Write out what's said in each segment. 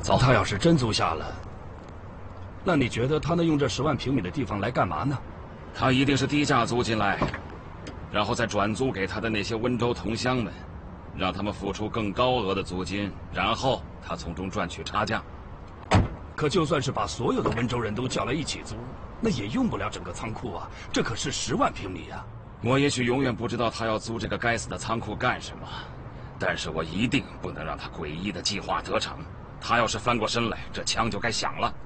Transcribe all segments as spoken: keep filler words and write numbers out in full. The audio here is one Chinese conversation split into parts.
走。他要是真租下了，那你觉得他能用这十万平米的地方来干嘛呢？ 他一定是低价租进来，然后再转租给他的那些温州同乡们，让他们付出更高额的租金，然后他从中赚取差价。 可就算是把所有的温州人都叫来一起租，那也用不了整个仓库啊！这可是十万平米啊！ 我也许永远不知道他要租这个该死的仓库干什么，但是我一定不能让他诡异的计划得逞。他要是翻过身来，这枪就该响了。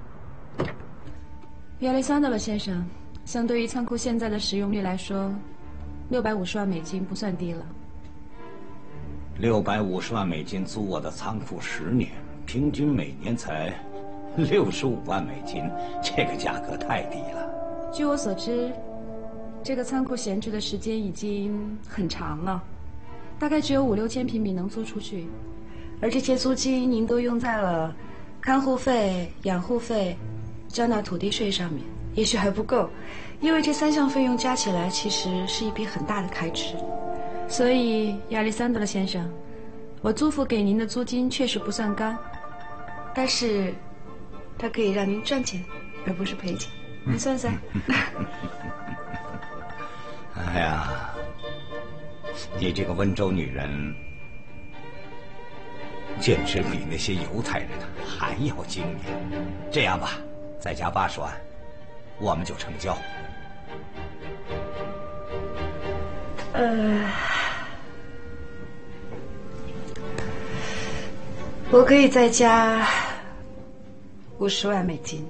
亚历山大先生，相对于仓库现在的使用率来说，六百五十万美金不算低了。 六百五十万美金租我的仓库十年，平均每年才六十五万美金，这个价格太低了。 据我所知，这个仓库闲置的时间已经很长了，大概只有五六千平米能租出去，而这些租金您都用在了看护费、养护费、交纳土地税上面，也许还不够，因为这三项费用加起来其实是一笔很大的开支。所以，亚历山德先生，我租付给您的租金确实不算高，但是它可以让您赚钱，而不是赔钱。你算算。 哎呀，你这个温州女人，简直比那些犹太人还要精明。这样吧，再加八十万，我们就成交。 呃，我可以再加五十万美金。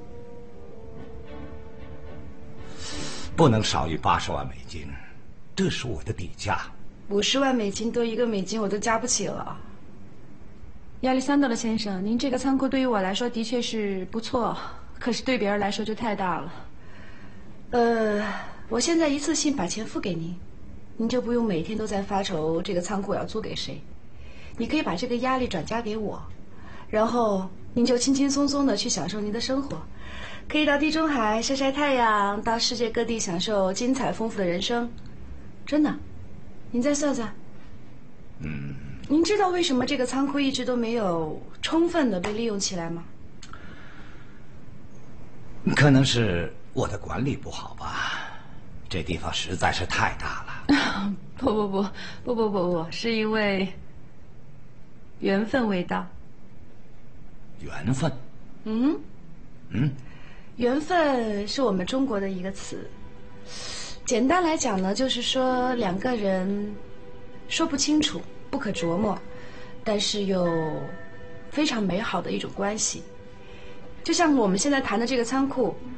不能少于八十万美金，这是我的底价。 五十万美金多一个美金我都加不起了。亚历山德先生，您这个仓库对于我来说的确是不错，可是对别人来说就太大了。呃，我现在一次性把钱付给您，您就不用每天都在发愁这个仓库要租给谁。你可以把这个压力转嫁给我，然后您就轻轻松松的去享受您的生活。可以到地中海晒晒太阳，到世界各地享受精彩丰富的人生。真的，您再算算。 嗯。 您知道为什么这个仓库一直都没有充分的被利用起来吗？ 可能是我的管理不好吧，这地方实在是太大了。 不不不不不不不，是因为缘分未到。 缘分？ 嗯嗯。 缘分是我们中国的一个词，简单来讲呢，就是说两个人说不清楚、不可琢磨，但是又非常美好的一种关系。就像我们现在谈的这个仓库，